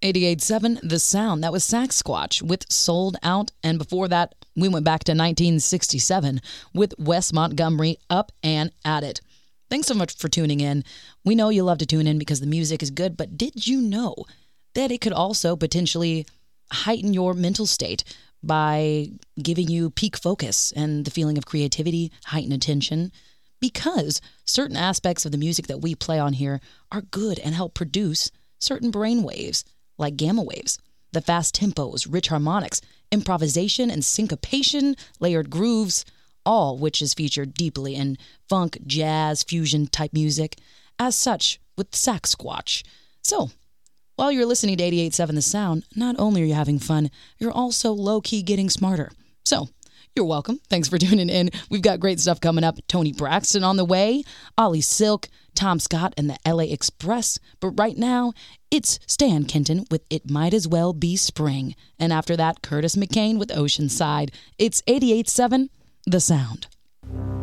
88.7 The Sound. That was Sasquatch with Sold Out. And before that, we went back to 1967 with Wes Montgomery, Up and At It. Thanks so much for tuning in. We know you love to tune in because the music is good, but did you know that it could also potentially heighten your mental state by giving you peak focus and the feeling of creativity, heightened attention? Because certain aspects of the music that we play on here are good and help produce certain brain waves, like gamma waves, the fast tempos, rich harmonics, improvisation and syncopation, layered grooves, all which is featured deeply in funk, jazz, fusion type music, as such with Sasquatch. So, while you're listening to 88.7 The Sound, not only are you having fun, you're also low-key getting smarter. So, you're welcome. Thanks for tuning in. We've got great stuff coming up. Tony Braxton on the way, Ollie Silk, Tom Scott and the LA Express. But right now, it's Stan Kenton with It Might As Well Be Spring. And after that, Curtis McCain with Oceanside. It's 88.7 The Sound.